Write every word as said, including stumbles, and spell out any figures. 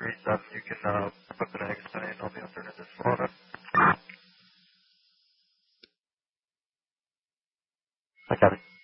three seven, you can uh, put the next nine on the alternative Florida. I got it.